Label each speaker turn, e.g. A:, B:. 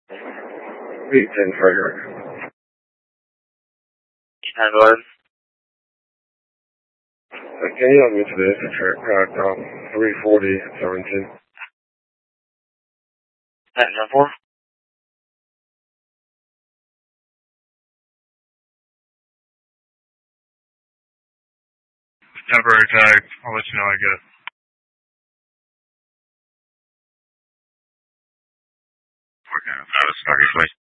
A: 810 Frederick.
B: 10 Gordon.
A: Can you help me today for track 340-17?
B: That number?
C: Temporary tag. I'll let you know I get it.
D: We're going to start a place.